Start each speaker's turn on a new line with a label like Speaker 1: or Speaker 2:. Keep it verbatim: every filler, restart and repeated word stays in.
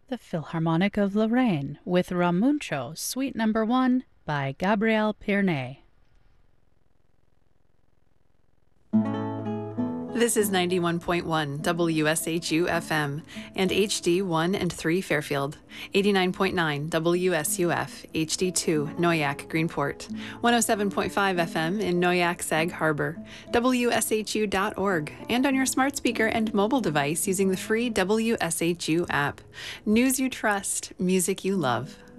Speaker 1: The Philharmonic of Lorraine with Ramuncho, Suite Number One by Gabriel Pirnet.
Speaker 2: This is ninety-one point one W S H U F M and H D one and three Fairfield, eighty-nine point nine W S U F, H D two Noyak Greenport, one oh seven point five F M in Noyak Sag Harbor, W S H U dot org, and on your smart speaker and mobile device using the free W S H U app. News you trust, music you love.